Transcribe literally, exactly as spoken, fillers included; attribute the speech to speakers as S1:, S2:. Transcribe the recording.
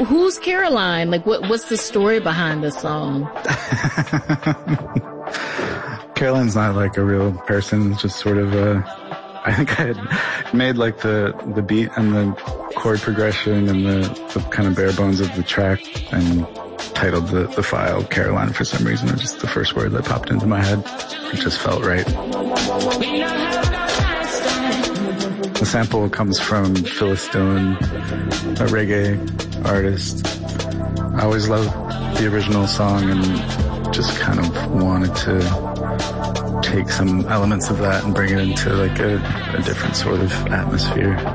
S1: who's Caroline? Like, what what's the story behind this song?
S2: Caroline's not like a real person. It's just sort of a, I think I had made like the, the beat and the chord progression and the, the kind of bare bones of the track and titled the, the file Caroline for some reason. It was just the first word that popped into my head. It just felt right. The sample comes from Phyllis Dillon, a reggae artist. I always loved the original song and just kind of wanted to take some elements of that and bring it into like a, a different sort of atmosphere.